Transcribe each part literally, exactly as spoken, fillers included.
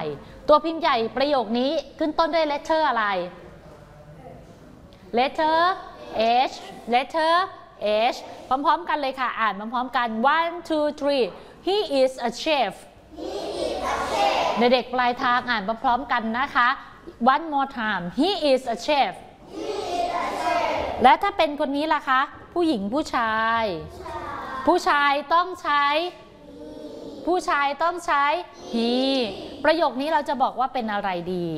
ตัวพิมพ์ใหญ่ประโยคนี้ขึ้นต้นด้วย letter อะไร letter H letter H พร้อมๆกันเลยค่ะอ่านพร้อมๆกัน one two three he is a chef ในเด็กปลายทางอ่านพร้อมๆกันนะคะ one more time he is a chef และถ้าเป็นคนนี้ล่ะคะผู้หญิงผู้ชายผู้ชายต้องใช้ผู้ชายต้องใช้ he ประโยคนี้เราจะบอกว่าเป็นอะไรดี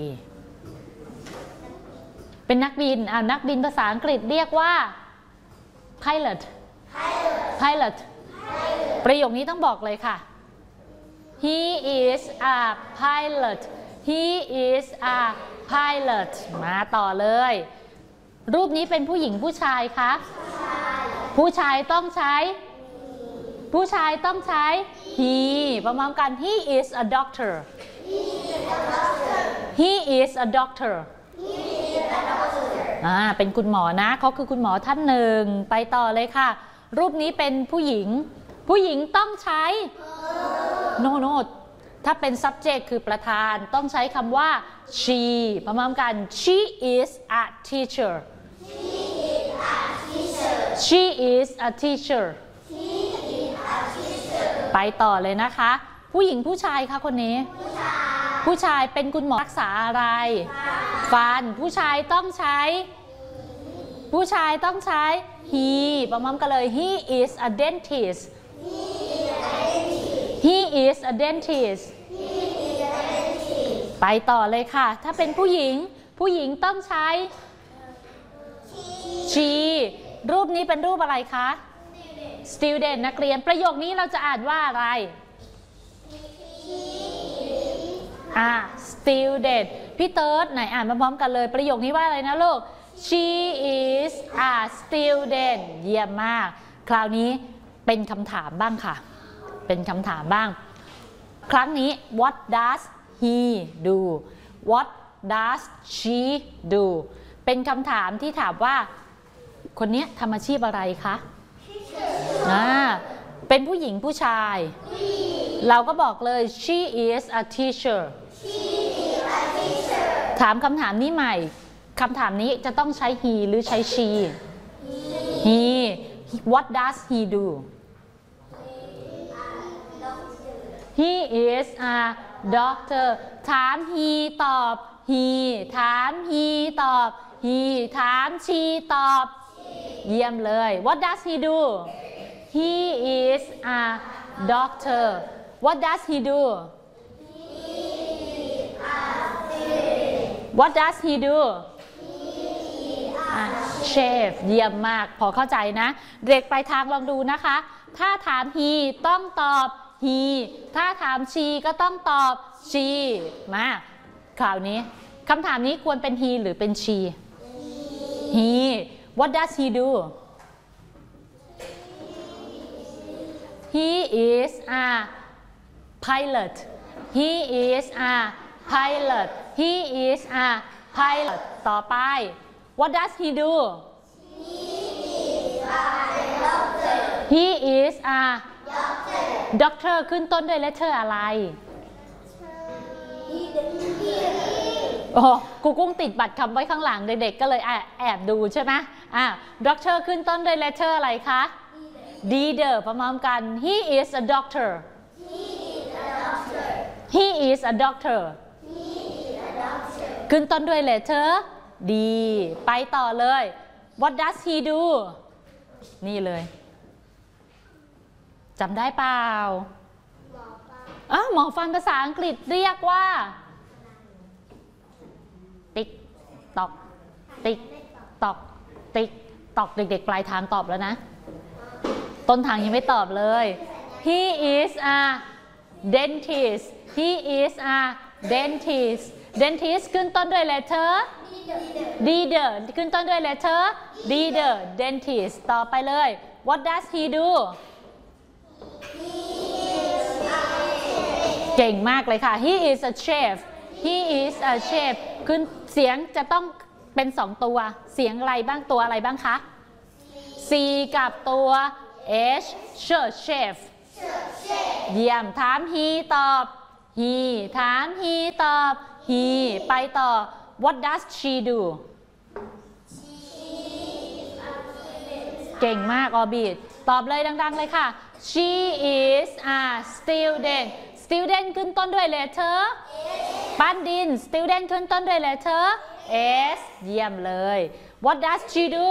เป็นนักบินอ่านักบินภาษาอังกฤษเรียกว่า pilot pilot ประโยคนี้ต้องบอกเลยค่ะ he is a pilot he is a pilot มาต่อเลยรูปนี้เป็นผู้หญิงผู้ชายคะผู้ชายต้องใช้ผู้ชายต้องใช้ he ประมาณกัน he is a doctor he is a doctor อ่าเป็นคุณหมอนะเขาคือคุณหมอท่านหนึ่งไปต่อเลยค่ะรูปนี้เป็นผู้หญิงผู้หญิงต้องใช้ no no ถ้าเป็น subject คือประธานต้องใช้คำว่า she ประมาณกัน she is a teacher she is a teacher ไปต่อเลยนะคะผู้หญิงผู้ชายคะคนนี้ผู้ชายเป็นคุณหมอรักษาอะไรฟันผู้ชายต้องใช้ผู้ชายต้องใช้ he ประมาณกันเลย he is a dentist he is a dentist ไปต่อเลยค่ะถ้าเป็นผู้หญิงผู้หญิงต้องใช้ she รูปนี้เป็นรูปอะไรคะ student นักเรียนประโยคนี้เราจะอ่านว่าอะไรอ่า student พี่เติร์ดไหนอ่านมาพร้อมกันเลยประโยคนี้ว่าอะไรนะลูก she is a student เยี่ยมมากคราวนี้เป็นคำถามบ้างค่ะเป็นคำถามบ้างครั้งนี้ what does he do what does she do เป็นคำถามที่ถามว่าคนนี้ทำอาชีพอะไรคะอ่าเป็นผู้หญิงผู้ชายเราก็บอกเลย she is a teacher ถามคำถามนี้ใหม่คำถามนี้จะต้องใช้ he หรือใช้ she he what does he do he is a doctor ถาม he ตอบ he ถาม he ตอบ he ถาม she ตอบเยี่ยมเลย what does he do he is a doctor what does he do what does he do chef เยี่ยมมากพอเข้าใจนะเด็กปลายทางลองดูนะคะถ้าถาม he ต้องตอบ he ถ้าถาม she ก็ต้องตอบ she มาคราวนี้คำถามนี้ควรเป็น he หรือเป็น she he what does he do he is a pilot he is a pilot he is a pilot ต่อไป what does he do he is a doctor ขึ้นต้นด้วย letter อะไรโอ้ครูกุ้งติดบัตรคำไว้ข้างหลังเด็กๆก็เลยแอบดูใช่ไหมอ่ะ doctor ขึ้นต้นด้วย letter อะไรคะ leader ประมาณกัน he is a doctor he is a doctor ขึ้นต้นด้วย letter D ไปต่อเลย what does he do นี่เลยจำได้เปล่าอ๋อหมอฟันภาษาอังกฤษเรียกว่าติ๊กตอกติ๊กตอกติ๊กตอกเด็กๆปลายทางตอบแล้วนะต้นทางยังไม่ตอบเลย he is a dentist he is a dentist dentist ขึ้นต้นด้วย letter leader ขึ้นต้นด้วย letter leader dentist ต่อไปเลย what does he do เก่งมากเลยค่ะ he is a chef he is a chef ขึ้นเสียงจะต้องเป็นสองตัวเสียงอะไรบ้างตัวอะไรบ้างคะ C กับตัว H chef เยี่ยมถาม he ตอบ he ถาม he ตอบ he ไปต่อ what does she do เก่งมากออบิทตอบเลยดังๆเลยค่ะ she is a student student ขึ้นต้นด้วย letter ปั้นดิน student ขึ้นต้นด้วย letter s เยี่ยมเลย what does she do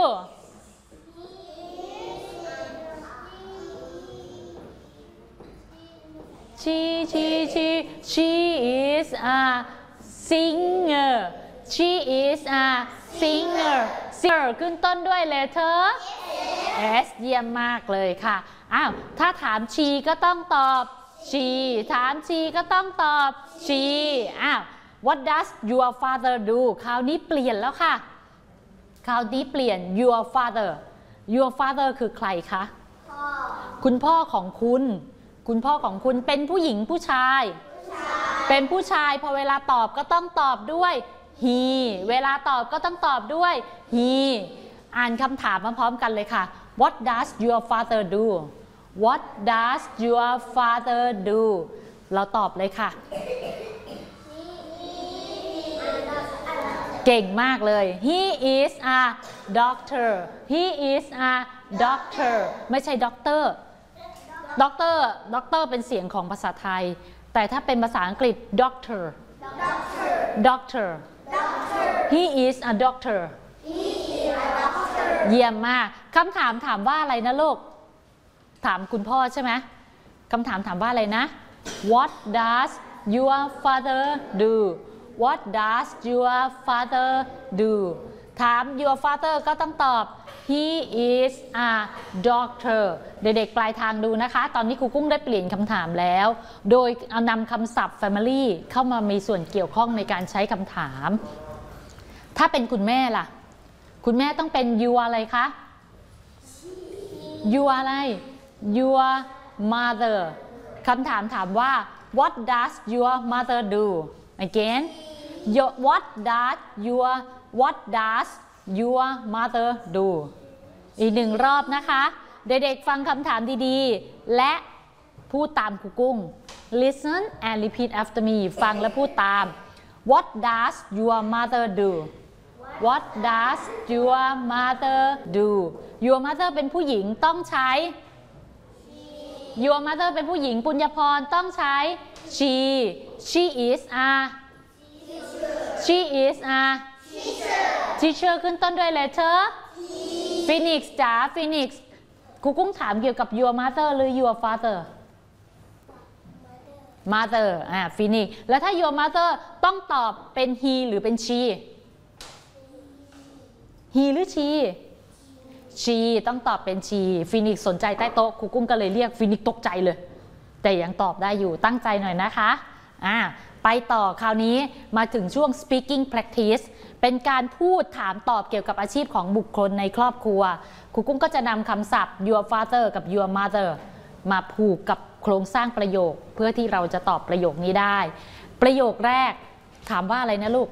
she she she she is a singer she is a singer singer ขึ้นต้นด้วย letter s เยี่ยมมากเลยค่ะอ้าวถ้าถาม she ก็ต้องตอบ she ถาม she ก็ต้องตอบ she อ้าว what does your father do คราวนี้เปลี่ยนแล้วค่ะคราวนี้เปลี่ยน your father your father คือใครคะคุณพ่อของคุณคุณพ่อของคุณเป็นผู้หญิงผู้ชายเป็นผู้ชายพอเวลาตอบก็ต้องตอบด้วย he เวลาตอบก็ต้องตอบด้วย he อ่านคำถามมาพร้อมกันเลยค่ะ what does your father do what does your father do เราตอบเลยค่ะเก่งมากเลย he is a doctor he is a doctor ไม่ใช่ด็อกเตอร์ด็อกเตอร์ด็อกเตอร์เป็นเสียงของภาษาไทยแต่ถ้าเป็นภาษาอังกฤษ doctor doctor he is a doctor เยี่ยมมากคำถามถามว่าอะไรนะลูกถามคุณพ่อใช่ไหมคำถามถามว่าอะไรนะ what does your father do what does your father do ถาม your father ก็ต้องตอบ he is a doctor เด็กๆปลายทางดูนะคะตอนนี้ครูกุ้งได้เปลี่ยนคำถามแล้วโดยเอานำคำศัพท์ family เข้ามามีส่วนเกี่ยวข้องในการใช้คำถามถ้าเป็นคุณแม่ล่ะคุณแม่ต้องเป็น you อะไรคะ you อะไร your mother คำถามถามว่า what does your mother do again your what does your what does your mother do อีกหนึ่งรอบนะคะเด็กๆฟังคำถามดีๆและพูดตามครูกุ้ง listen and repeat after me ฟังและพูดตาม what does your mother do what does your mother do your mother เป็นผู้หญิงต้องใช้ your mother เป็นผู้หญิงปุญญพรต้องใช้ she she is a she is a teacher ขึ้นต้นด้วย letter Phoenix จ๋า Phoenix ครูกุ้งถามเกี่ยวกับ your mother หรือ your father mother อ่า Phoenix แล้วถ้า your mother ต้องตอบเป็น he หรือเป็น she he หรือ she she ต้องตอบเป็น she Phoenix สนใจใต้โต๊ะครูกุ้งก็เลยเรียก Phoenix ตกใจเลยแต่ยังตอบได้อยู่ตั้งใจหน่อยนะคะอ่าไปต่อคราวนี้มาถึงช่วง speaking practice เป็นการพูดถามตอบเกี่ยวกับอาชีพของบุคคลในครอบครัวครูกุ้งก็จะนำคำศัพท์ your father กับ your mother มาผูกกับโครงสร้างประโยคเพื่อที่เราจะตอบประโยคนี้ได้ประโยคแรกถามว่าอะไรนะลูก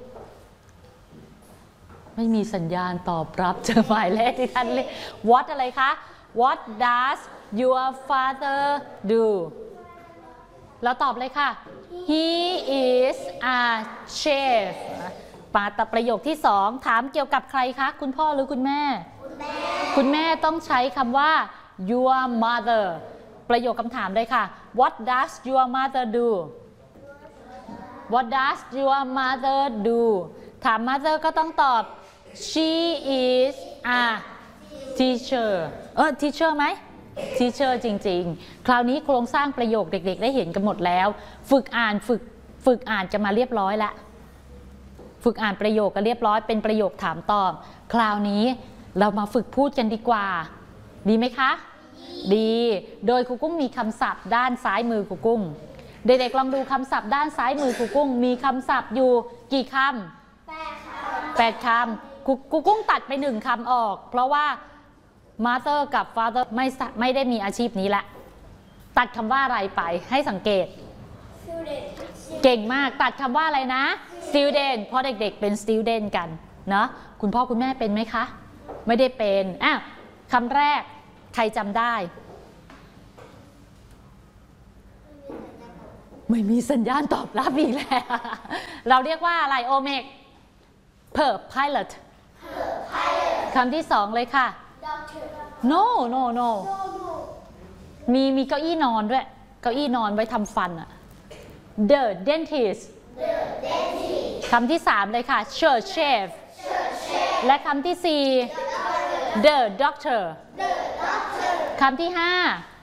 ไม่มีสัญญาณตอบรับเจอหมายเลขที่ท่านเรียก what อะไรคะ what does your father do แล้วตอบเลยค่ะ he is a chef ปาตประโยคที่สองถามเกี่ยวกับใครคะคุณพ่อหรือคุณแม่คุณแม่คุณแม่ต้องใช้คำว่า your mother ประโยคคำถามเลยค่ะ what does your mother do what does your mother do ถาม mother ก็ต้องตอบ she is a teacher เออ teacher ไหม teacher จริงๆคราวนี้โครงสร้างประโยคเด็กๆได้เห็นกันหมดแล้วฝึกอ่านฝึกฝึกอ่านจะมาเรียบร้อยแล้วฝึกอ่านประโยคก็เรียบร้อยเป็นประโยคถามตอบคราวนี้เรามาฝึกพูดกันดีกว่าดีไหมคะดีโดยครูกุ้งมีคำศัพท์ด้านซ้ายมือครูกุ้งเด็กๆลองดูคำศัพท์ด้านซ้ายมือครูกุ้งมีคำศัพท์อยู่กี่คำแปดคำแปดคำครูกุ้งตัดไปหนึ่งคำออกเพราะว่า mother กับ father ไม่ไม่ได้มีอาชีพนี้ละตัดคำว่าอะไรไปให้สังเกตเก่งมากตัดคำว่าอะไรนะ student เพราะเด็กๆเป็น student กันเนาะคุณพ่อคุณแม่เป็นไหมคะไม่ได้เป็นอ่ะคำแรกใครจำได้ไม่มีสัญญาณตอบรับอีกแล้ว เราเรียกว่าอะไรโอเมก per pilot คำที่สองเลยค่ะ no no no มีมีเก้าอี้นอนด้วยเก้าอี้นอนไว้ทำฟันอะ the dentist คำที่สามเลยค่ะ church chef และคำที่สี่ the doctor คำที่ห้า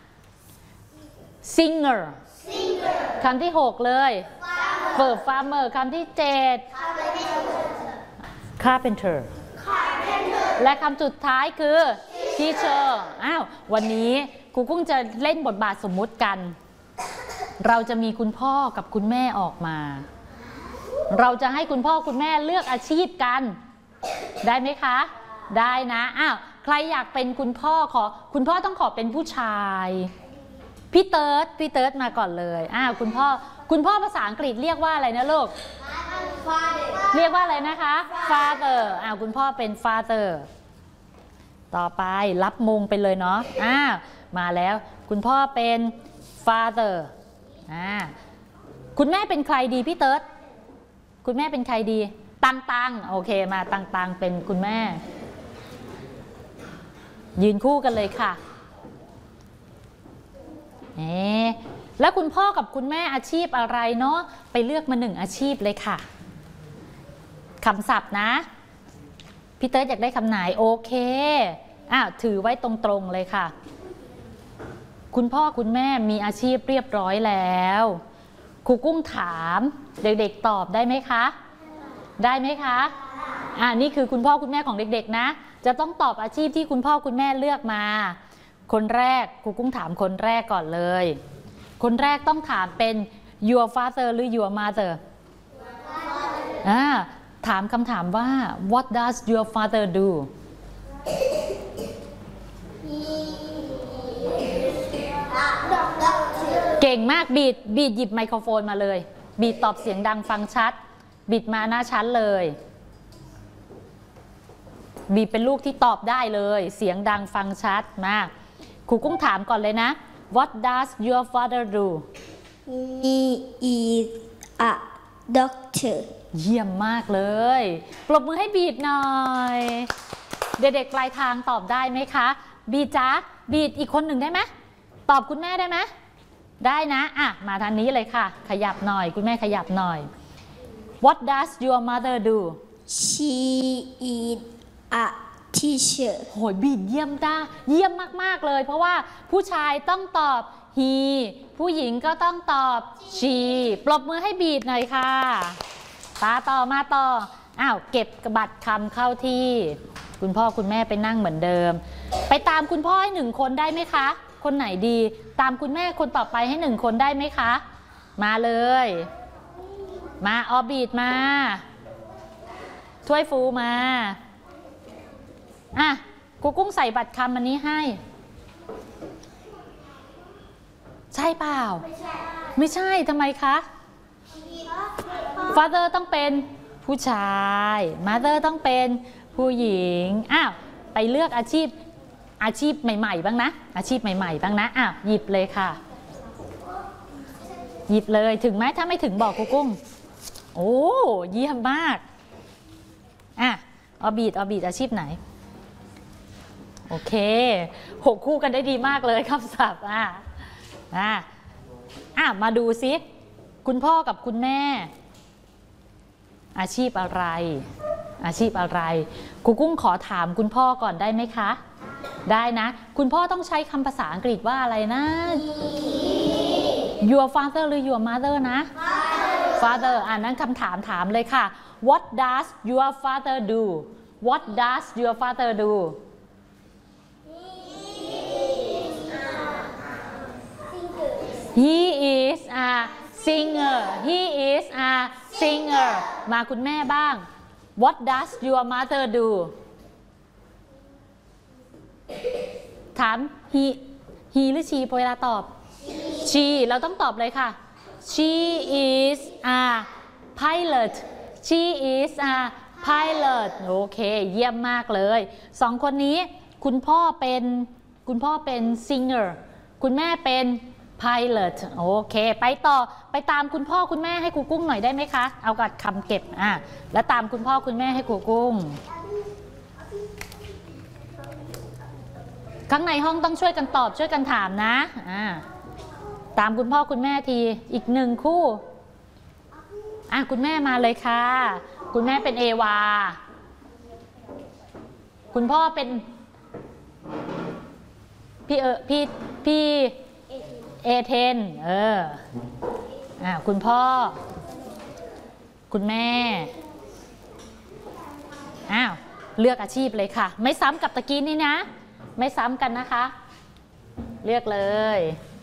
singer คำที่หกเลย verb farmer คำที่เจ็ด carpenter และคำสุดท้ายคือ teacher อ้าววันนี้ครูกุ้งจะเล่นบทบาทสมมุติกันเราจะมีคุณพ่อกับคุณแม่ออกมาเราจะให้คุณพ่อคุณแม่เลือกอาชีพกันได้ไหมคะได้นะอ้าวใครอยากเป็นคุณพ่อขอคุณพ่อต้องขอเป็นผู้ชายพี่เติร์ดพี่เติร์ดมาก่อนเลยอ้าวคุณพ่อคุณพ่อภาษาอังกฤษเรียกว่าอะไรนะลูก เรียกว่าอะไรนะคะ father อ้าวคุณพ่อเป็น father ต่อไปรับมงไปเลยเนาะอ้าวมาแล้วคุณพ่อเป็น father อ่าคุณแม่เป็นใครดีพี่เติร์ดคุณแม่เป็นใครดีตังตังโอเคมาตังตังเป็นคุณแม่ยืนคู่กันเลยค่ะเอ๊ะแล้วคุณพ่อกับคุณแม่อาชีพอะไรเนาะไปเลือกมาหนึ่งอาชีพเลยค่ะคำศัพท์นะพี่เติร์ดอยากได้คำไหนโอเคอ้าวถือไว้ตรงๆเลยค่ะคุณพ่อคุณแม่มีอาชีพเรียบร้อยแล้วครูกุ้งถามเด็กๆตอบได้ไหมคะได้ไหมคะอ่านี่คือคุณพ่อคุณแม่ของเด็กๆนะจะต้องตอบอาชีพที่คุณพ่อคุณแม่เลือกมาคนแรกครูกุ้งถามคนแรกก่อนเลยคนแรกต้องถามเป็น your father หรือ your mother อ่าถามคำถามว่า what does your father do เก่งมากบีดบีดหยิบไมโครโฟนมาเลยบีดตอบเสียงดังฟังชัดบีดมาหน้าชั้นเลยบีดเป็นลูกที่ตอบได้เลยเสียงดังฟังชัดมากครูกุ้งถามก่อนเลยนะ what does your father do He is a doctor เยี่ยมมากเลยปรบมือให้บีดหน่อยเด็กๆปลายทางตอบได้ไหมคะบีดจ๊ะบีดอีกคนหนึ่งได้ไหมตอบคุณแม่ได้ไหมได้นะอ่ะมาทางนี้เลยค่ะขยับหน่อยคุณแม่ขยับหน่อย What does your mother do She is a teacher โหยบีดเยี่ยมด้าเยี่ยมมากๆเลยเพราะว่าผู้ชายต้องตอบ he ผู้หญิงก็ต้องตอบ she ปรบมือให้บีดหน่อยค่ะตาต่อมาต่ออ้าวเก็บกระบัตรคำเข้าที่คุณพ่อคุณแม่ไปนั่งเหมือนเดิมไปตามคุณพ่อให้หนึ่งคนได้ไหมคะคนไหนดีตามคุณแม่คนต่อไปให้หนึ่งคนได้ไหมคะมาเลยมาออบีดมาถ้วยฟูมาอ่ะกูกุ้งใส่บัตรคำอันนี้ให้ใช่เปล่าไม่ใช่ไม่ใช่ทำไมคะ father ต้องเป็นผู้ชาย mother ต้องเป็นผู้หญิงอ้าวไปเลือกอาชีพอาชีพใหม่ๆบ้างนะอาชีพใหม่ๆบ้างนะอ้าวหยิบเลยค่ะหยิบเลยถึงไหมถ้าไม่ถึงบอกกูกุ้งโอ้เยี่ยมมากอ่ะออบีดออบีดอาชีพไหนโอเคหกคู่กันได้ดีมากเลยคำศัพท์อ่ะอ่ะอ่ะมาดูซิคุณพ่อกับคุณแม่อาชีพอะไรอาชีพอะไรครูกุ้งขอถามคุณพ่อก่อนได้ไหมคะได้นะคุณพ่อต้องใช้คำภาษาอังกฤษว่าอะไรนะ your father หรือ your mother นะ father อ่านั้นคำถามถามเลยค่ะ what does your father do what does your father do he is a singer he is a singer มาคุณแม่บ้าง what does your mother do ถาม he he หรือ she พอเวลาตอบ she เราต้องตอบเลยค่ะ she is a pilot she is a pilot โอเคเยี่ยมมากเลยสองคนนี้คุณพ่อเป็นคุณพ่อเป็น singer คุณแม่เป็น pilot โอเคไปต่อไปตามคุณพ่อคุณแม่ให้ครูกุ้งหน่อยได้ไหมคะเอากัดคำเก็บอ่ะแล้วตามคุณพ่อคุณแม่ให้ครูกุ้งข้างในห้องต้องช่วยกันตอบช่วยกันถามนะอ่าตามคุณพ่อคุณแม่ทีอีกหนึ่งคู่อ่ะคุณแม่มาเลยค่ะคุณแม่เป็นเอวาคุณพ่อเป็นพี่เออพี่พี่เอเทนเอออ่ะคุณพ่อคุณแม่อ้าวเลือกอาชีพเลยค่ะไม่ซ้ำกับตะกี้นี่นะไม่ซ้ำกันนะคะเลือกเลย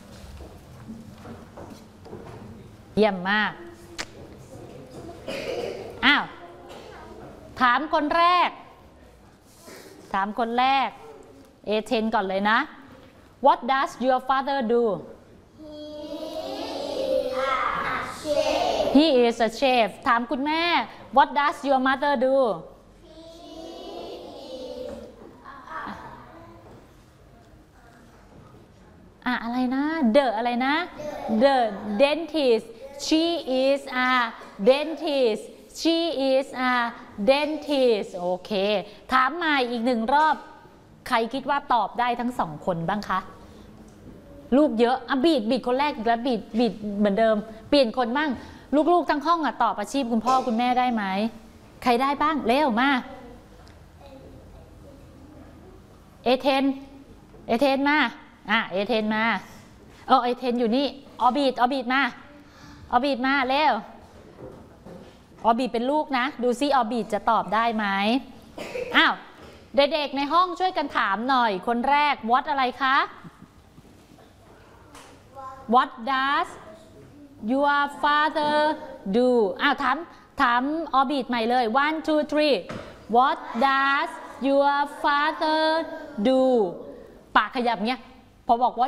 เยี่ยมมากอ้าวถามคนแรกถามคนแรกเอเทนก่อนเลยนะ What does your father do He is a chef ถามคุณแม่ What does your mother doอะอะไรนะ The อะไรนะ The dentist She is a dentist She is a dentist โอเคถามใหม่อีกหนึ่งรอบใครคิดว่าตอบได้ทั้งสองคนบ้างคะลูกเยอะอ่ะบีดบีดคนแรกแล้วบีดบีดเหมือนเดิมเปลี่ยนคนบ้างลูกๆทั้งห้องอ่ะตอบอาชีพคุณพ่อคุณแม่ได้ไหมใครได้บ้างเร็วมาเอเทนเอเทนมาอ่ะเอเทนมาเออเอเทนอยู่นี่ออบีดออบีดมาออบีดมาเร็วออบีดเป็นลูกนะดูซิออบีดจะตอบได้ไหมอ้าวเด็กๆในห้องช่วยกันถามหน่อยคนแรก what อะไรคะ what does your father do อ้าวถามถามออบีดใหม่เลย one two three what does your father do ปากขยับเงี้ยพอบอกว่า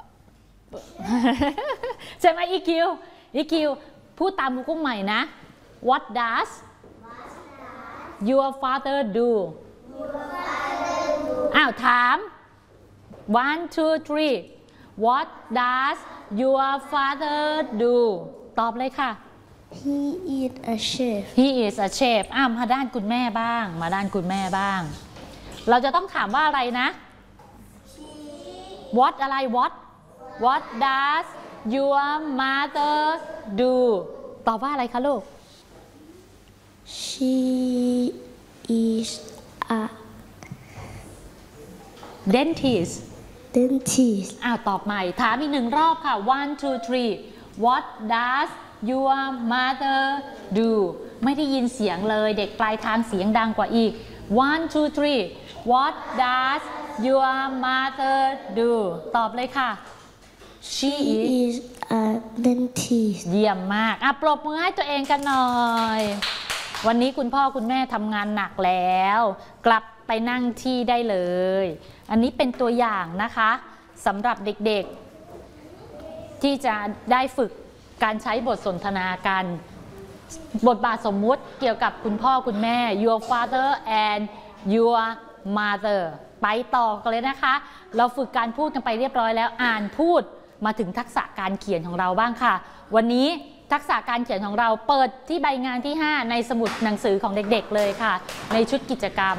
ใช่ไหมอีคิวอีคิวพูดตามครูกุ้งใหม่นะ what does your father do อ้าวถาม one two three what does your father do ตอบเลยค่ะ He is a chef He is a chef อ้าวมาด้านคุณแม่บ้างมาด้านคุณแม่บ้างเราจะต้องถามว่าอะไรนะ what อะไร what what does your mother do ตอบว่าอะไรคะลูก She is a dentist dentist อ้าวตอบใหม่ถามอีกหนึ่งรอบค่ะ one two three what does your mother do ไม่ได้ยินเสียงเลยเด็กปลายทางเสียงดังกว่าอีก one two three what does your mother do ตอบเลยค่ะ she is is a dentist เยี่ยมมากอ่ะปรบมือให้ตัวเองกันหน่อยวันนี้คุณพ่อคุณแม่ทำงานหนักแล้วกลับไปนั่งที่ได้เลยอันนี้เป็นตัวอย่างนะคะสำหรับเด็กๆที่จะได้ฝึกการใช้บทสนทนากันบทบาทสมมุติเกี่ยวกับคุณพ่อคุณแม่ your father and your mother ไปต่อกันเลยนะคะเราฝึกการพูดกันไปเรียบร้อยแล้วอ่านพูดมาถึงทักษะการเขียนของเราบ้างค่ะวันนี้ทักษะการเขียนของเราเปิดที่ใบงานที่ห้าในสมุดหนังสือของเด็กๆเลยค่ะในชุดกิจกรรม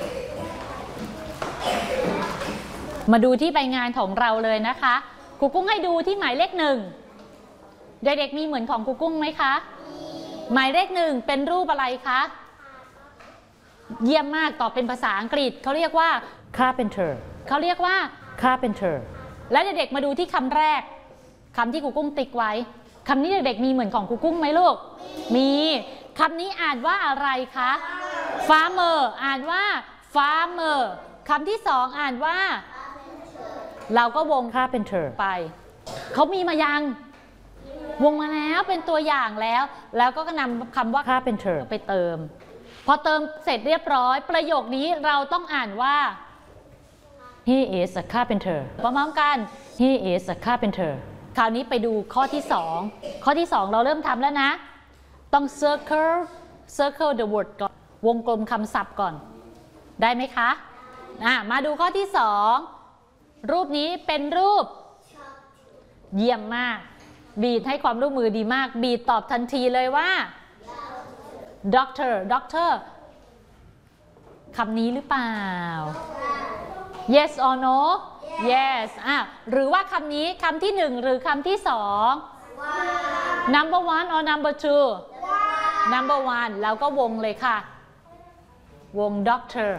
มาดูที่ใบงานของเราเลยนะคะครูกุ้งให้ดูที่หมายเลขหนึ่งเด็กๆมีเหมือนของครูกุ้งไหมคะหมายเลขหนึ่งเป็นรูปอะไรคะเยี่ยมมากตอบเป็นภาษาอังกฤษเขาเรียกว่า carpenter เขาเรียกว่า carpenter และเด็กๆมาดูที่คำแรกคำที่ครูกุ้งติ๊กไว้คำนี้เด็กๆมีเหมือนของครูกุ้งไหมลูกมีคำนี้อ่านว่าอะไรคะ farmer อ่านว่า farmer คำที่สองอ่านว่าเราก็วง carpenter ไปเขามีมายังวงมาแล้วเป็นตัวอย่างแล้วแล้วก็นำคำว่า carpenter ไปเติมพอเติมเสร็จเรียบร้อยประโยคนี้เราต้องอ่านว่า he is a carpenter พร้อมๆกัน he is a carpenter คราวนี้ไปดูข้อที่สองข้อที่สองเราเริ่มทำแล้วนะต้อง circle circle the word ก่อนวงกลมคำศัพท์ก่อนได้ไหมคะอ่ะมาดูข้อที่สองรูปนี้เป็นรูปเยี่ยมมากบีดให้ความร่วมมือดีมากบีดตอบทันทีเลยว่า doctor doctor คำนี้หรือเปล่า yes or no yes อ่ะหรือว่าคำนี้คำที่หนึ่งหรือคำที่สอง number one or number two number one แล้วก็วงเลยค่ะวง doctor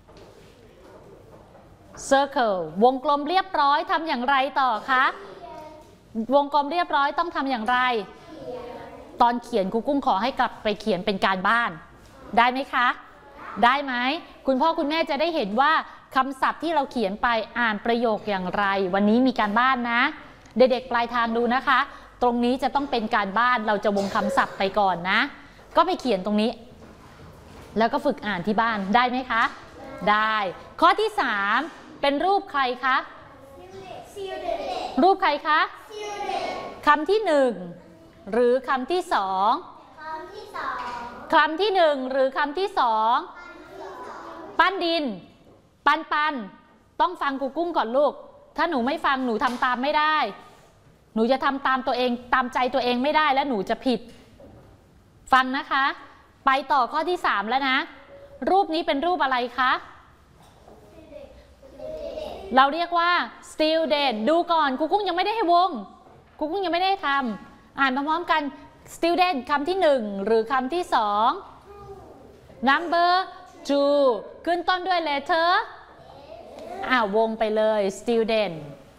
circle วงกลมเรียบร้อยทำอย่างไรต่อคะวงกลมเรียบร้อยต้องทำอย่างไรตอนเขียนครูกุ้งขอให้กลับไปเขียนเป็นการบ้านได้ไหมคะได้ไหมคุณพ่อคุณแม่จะได้เห็นว่าคำศัพท์ที่เราเขียนไปอ่านประโยคอย่างไรวันนี้มีการบ้านนะเด็กๆปลายทางดูนะคะตรงนี้จะต้องเป็นการบ้านเราจะวงคำศัพท์ไปก่อนนะก็ไปเขียนตรงนี้แล้วก็ฝึกอ่านที่บ้านได้ไหมคะได้ข้อที่สามเป็นรูปใครคะรูปใครคะคำที่หนึ่งหรือคำที่สองคำที่หนึ่งหรือคำที่สองปั้นดินปันปันต้องฟังครูกุ้งก่อนลูกถ้าหนูไม่ฟังหนูทำตามไม่ได้หนูจะทำตามตัวเองตามใจตัวเองไม่ได้และหนูจะผิดฟังนะคะไปต่อข้อที่สามแล้วนะรูปนี้เป็นรูปอะไรคะเราเรียกว่า student ดูก่อนครูกุ้งยังไม่ได้ให้วงครูกุ้งยังไม่ได้ทำอ่านพร้อมๆกัน student คำที่หนึ่งหรือคำที่สอง number two ขึ้นต้นด้วย letter อ่าวงไปเลย student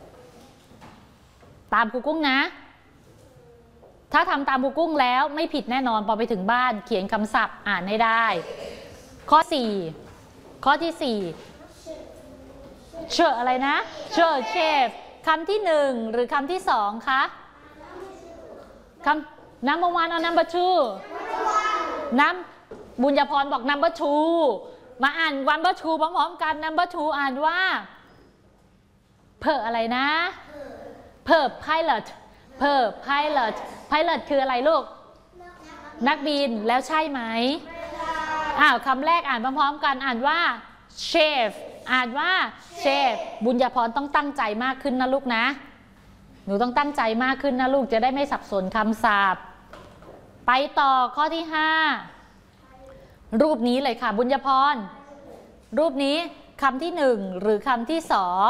ตามครูกุ้งนะถ้าทำตามครูกุ้งแล้วไม่ผิดแน่นอนพอไปถึงบ้านเขียนคำศัพท์อ่านให้ได้ข้อสี่ข้อที่สี่เชื่ออะไรนะเชื่อเชฟคำที่หนึ่งหรือคำที่สองคะคำ number one or number two น้ำบุญญพรบอก number two มาอ่าน number two พร้อมๆกัน number two อ่านว่าเพออะไรนะเพอ pilot เพอ pilot pilot คืออะไรลูกนักบินแล้วใช่ไหมอ้าวคำแรกอ่านพร้อมๆกันอ่านว่า chef อ่านว่า chef บุญญพรต้องตั้งใจมากขึ้นนะลูกนะหนูต้องตั้งใจมากขึ้นนะลูกจะได้ไม่สับสนคำศัพท์ไปต่อข้อที่ห้ารูปนี้เลยค่ะบุญญพรรูปนี้คำที่หนึ่งหรือคำที่สอง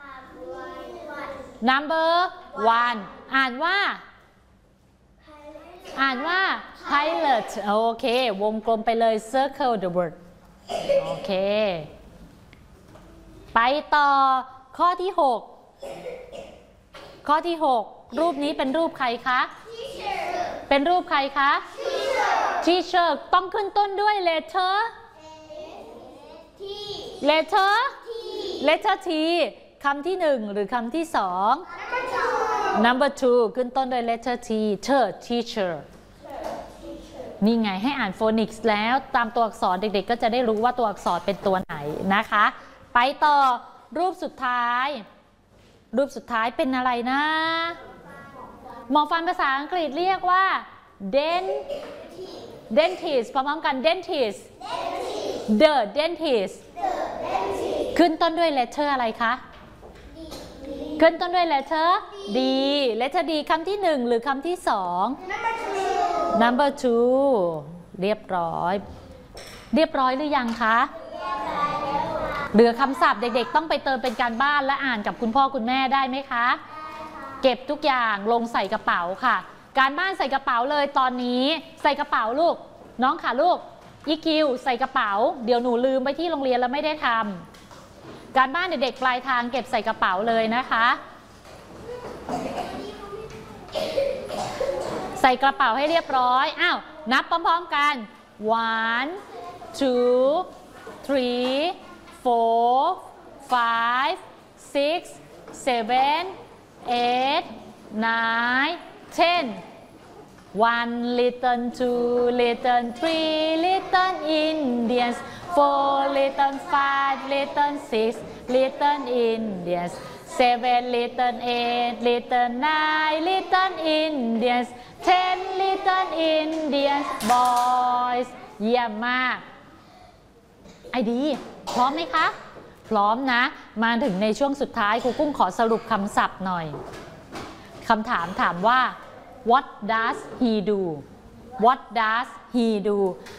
number one อ่านว่าอ่านว่า pilot โอเควงกลมไปเลย circle the word โอเคไปต่อข้อที่หกข้อที่หกรูปนี้เป็นรูปใครคะเป็นรูปใครคะ teacher ต้องขึ้นต้นด้วย letter letter letter T คำที่หนึ่งหรือคำที่สอง number two ขึ้นต้นด้วย letter T teacher นี่ไงให้อ่านโฟนิกส์แล้วตามตัวอักษรเด็กๆก็จะได้รู้ว่าตัวอักษรเป็นตัวไหนนะคะไปต่อรูปสุดท้ายรูปสุดท้ายเป็นอะไรนะหมอฟันภาษาอังกฤษเรียกว่า dent dentist พร้อมๆกัน dentist the dentist ขึ้นต้นด้วย letter อะไรคะขึ้นต้นด้วย letter D letter D คำที่หนึ่งหรือคำที่สอง number two เรียบร้อยเรียบร้อยหรือยังคะเหลือคำศัพท์เด็กๆต้องไปเติมเป็นการบ้านและอ่านกับคุณพ่อคุณแม่ได้ไหมคะเก็บทุกอย่างลงใส่กระเป๋าค่ะการบ้านใส่กระเป๋าเลยตอนนี้ใส่กระเป๋าลูกน้องค่ะลูกอีคิวใส่กระเป๋าเดี๋ยวหนูลืมไปที่โรงเรียนแล้วไม่ได้ทำการบ้านเด็กๆปลายทางเก็บใส่กระเป๋าเลยนะคะใส่กระเป๋าให้เรียบร้อยอ้าวนับพร้อมๆกัน one two three four five six seven eight nine ten one little two little three little Indians four little five little six little Indians seven little eight little nine little Indians ten little Indians boys เยี่ยมมากไอดีพร้อมไหมคะพร้อมนะมาถึงในช่วงสุดท้ายครูกุ้งขอสรุปคำศัพท์หน่อยคคำถามถามว่า what does he do what does he do